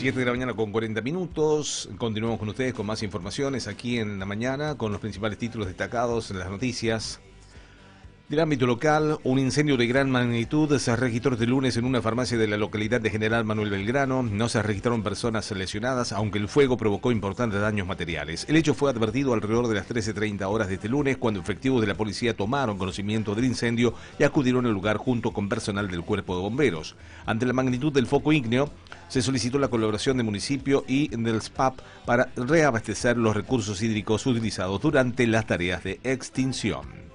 7 de la mañana con 40 minutos. Continuamos con ustedes con más informaciones aquí en la mañana con los principales títulos destacados en las noticias. Del ámbito local, un incendio de gran magnitud se registró este lunes en una farmacia de la localidad de General Manuel Belgrano. No se registraron personas lesionadas, aunque el fuego provocó importantes daños materiales. El hecho fue advertido alrededor de las 13:30 horas de este lunes, cuando efectivos de la policía tomaron conocimiento del incendio y acudieron al lugar junto con personal del Cuerpo de Bomberos. Ante la magnitud del foco ígneo, se solicitó la colaboración del municipio y del SPAP para reabastecer los recursos hídricos utilizados durante las tareas de extinción.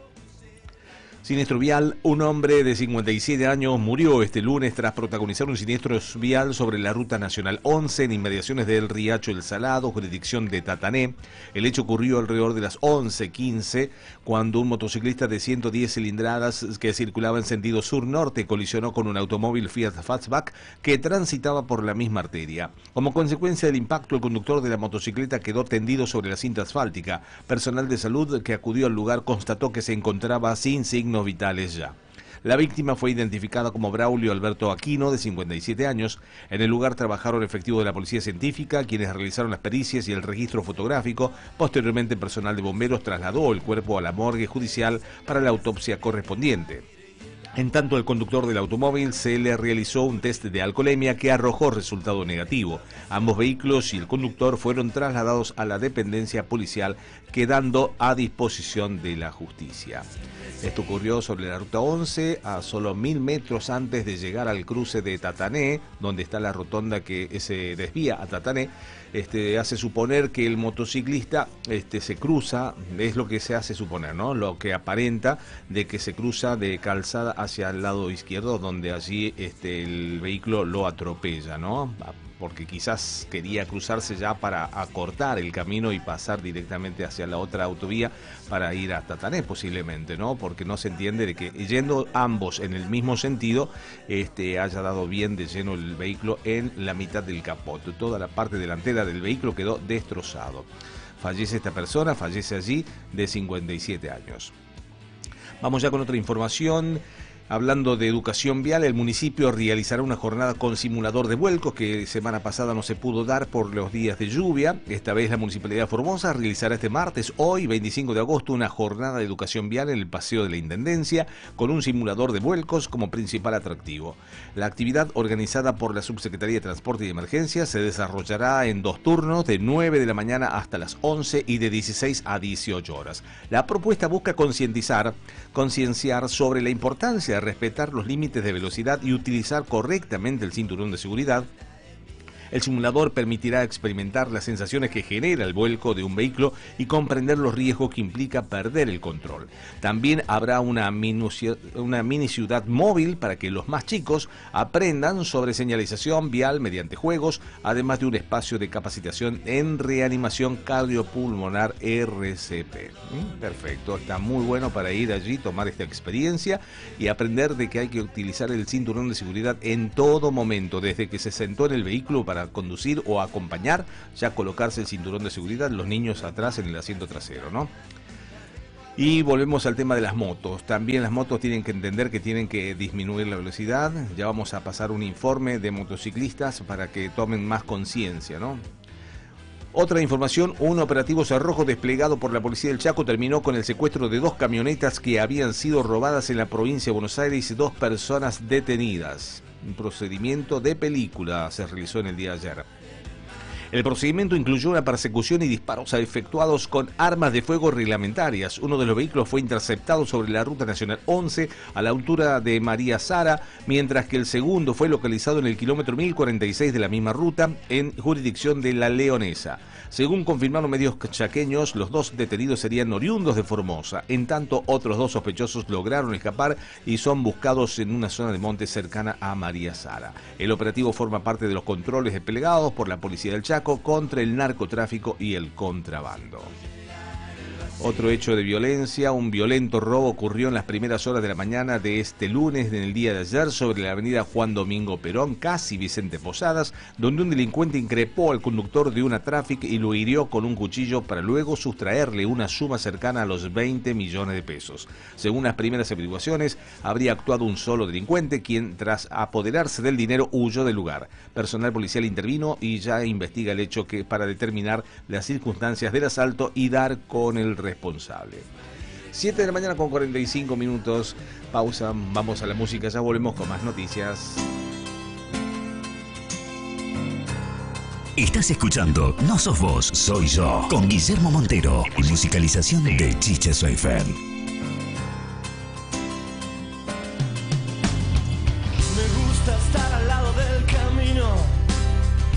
Siniestro vial, un hombre de 57 años murió este lunes tras protagonizar un siniestro vial sobre la Ruta Nacional 11 en inmediaciones del Riacho El Salado, jurisdicción de Tatané. El hecho ocurrió alrededor de las 11:15, cuando un motociclista de 110 cilindradas que circulaba en sentido sur-norte colisionó con un automóvil Fiat Fastback que transitaba por la misma arteria. Como consecuencia del impacto, el conductor de la motocicleta quedó tendido sobre la cinta asfáltica. Personal de salud que acudió al lugar constató que se encontraba sin signos vitales ya. La víctima fue identificada como Braulio Alberto Aquino, de 57 años. En el lugar trabajaron efectivos de la Policía Científica, quienes realizaron las pericias y el registro fotográfico. Posteriormente, personal de bomberos trasladó el cuerpo a la morgue judicial para la autopsia correspondiente. En tanto, al conductor del automóvil se le realizó un test de alcoholemia que arrojó resultado negativo. Ambos vehículos y el conductor fueron trasladados a la dependencia policial, quedando a disposición de la justicia. Esto ocurrió sobre la Ruta 11, a solo 1000 metros antes de llegar al cruce de Tatané, donde está la rotonda que se desvía a Tatané. Hace suponer que el motociclista se cruza, es lo que se hace suponer, ¿no? Lo que aparenta de que se cruza de calzada hacia el lado izquierdo, donde allí el vehículo lo atropella, ¿no? Porque quizás quería cruzarse ya para acortar el camino y pasar directamente hacia la otra autovía para ir a Tatané posiblemente, ¿no? Porque no se entiende de que yendo ambos en el mismo sentido, haya dado bien de lleno el vehículo en la mitad del capot. Toda la parte delantera del vehículo quedó destrozado. Fallece esta persona, fallece allí, de 57 años. Vamos ya con otra información. Hablando de educación vial, el municipio realizará una jornada con simulador de vuelcos que semana pasada no se pudo dar por los días de lluvia. Esta vez la Municipalidad de Formosa realizará este martes, hoy 25 de agosto, una jornada de educación vial en el Paseo de la Intendencia con un simulador de vuelcos como principal atractivo. La actividad, organizada por la Subsecretaría de Transporte y Emergencia, se desarrollará en 2 turnos de 9 de la mañana hasta las 11 y de 16 a 18 horas. La propuesta busca concienciar sobre la importancia de respetar los límites de velocidad y utilizar correctamente el cinturón de seguridad. El simulador permitirá experimentar las sensaciones que genera el vuelco de un vehículo y comprender los riesgos que implica perder el control. También habrá una mini ciudad móvil para que los más chicos aprendan sobre señalización vial mediante juegos, además de un espacio de capacitación en reanimación cardiopulmonar RCP. Perfecto, está muy bueno para ir allí, tomar esta experiencia y aprender de que hay que utilizar el cinturón de seguridad en todo momento, desde que se sentó en el vehículo para conducir o acompañar, ya colocarse el cinturón de seguridad, los niños atrás en el asiento trasero, ¿no? Y volvemos al tema de las motos. También las motos tienen que entender que tienen que disminuir la velocidad. Ya vamos a pasar un informe de motociclistas para que tomen más conciencia, ¿no? Otra información, un operativo cerrojo desplegado por la Policía del Chaco terminó con el secuestro de 2 camionetas que habían sido robadas en la provincia de Buenos Aires y 2 personas detenidas. Un procedimiento de película se realizó en el día de ayer. El procedimiento incluyó una persecución y disparos efectuados con armas de fuego reglamentarias. Uno de los vehículos fue interceptado sobre la Ruta Nacional 11 a la altura de María Sara, mientras que el segundo fue localizado en el kilómetro 1046 de la misma ruta, en jurisdicción de La Leonesa. Según confirmaron medios chaqueños, los 2 detenidos serían oriundos de Formosa. En tanto, otros 2 sospechosos lograron escapar y son buscados en una zona de monte cercana a María Sara. El operativo forma parte de los controles desplegados por la Policía del Chaco contra el narcotráfico y el contrabando. Otro hecho de violencia, un violento robo ocurrió en las primeras horas de la mañana de este lunes, en el día de ayer, sobre la avenida Juan Domingo Perón, casi Vicente Posadas, donde un delincuente increpó al conductor de una Traffic y lo hirió con un cuchillo para luego sustraerle una suma cercana a los 20 millones de pesos. Según las primeras averiguaciones, habría actuado un solo delincuente, quien tras apoderarse del dinero huyó del lugar. Personal policial intervino y ya investiga el hecho para determinar las circunstancias del asalto y dar con el responsable. 7 de la mañana con 45 minutos. Pausa, vamos a la música, ya volvemos con más noticias. Estás escuchando No Sos Vos, Soy Yo, con Guillermo Montero y musicalización de Chiche Soy Fan.